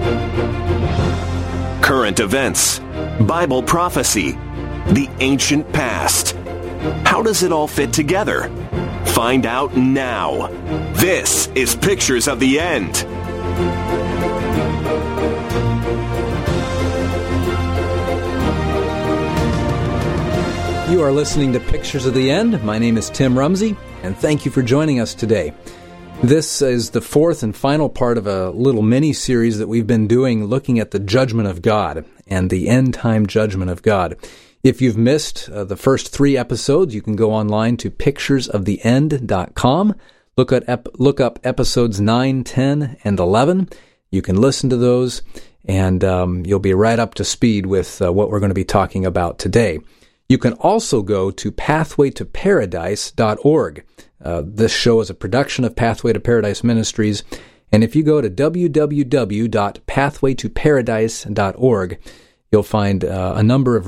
Current events, Bible prophecy, the ancient past. How does it all fit together? Find out now. This is Pictures of the End. You are listening to Pictures of the End. My name is Tim Rumsey, and thank you for joining us today. This is the fourth and final part of a little mini-series that we've been doing looking at the judgment of God and the end-time judgment of God. If you've missed the first 3 episodes, you can go online to picturesoftheend.com, look up episodes 9, 10, and 11. You can listen to those, and you'll be right up to speed with what we're going to be talking about today. You can also go to pathwaytoparadise.org. This show is a production of Pathway to Paradise Ministries, and if you go to www.pathwaytoparadise.org, you'll find a number of